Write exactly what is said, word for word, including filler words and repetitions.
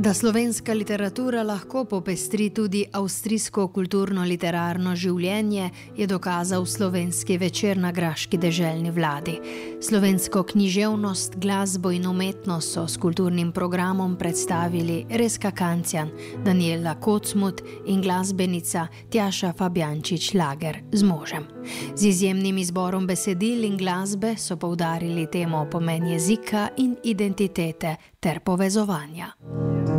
Da slovenska literatura lahko popestri tudi avstrijsko kulturno-literarno življenje, je dokazal slovenski večer na graški deželni vladi. Slovensko književnost, glasbo in umetnost so s kulturnim programom predstavili Rezka Kancijan, Danijela Kocmut in glasbenica Tjaša Fabjančič-Lager z možem. Z izjemnim izborom besedil in glasbe so poudarili temo pomen jezika in identitete ter povezovanja.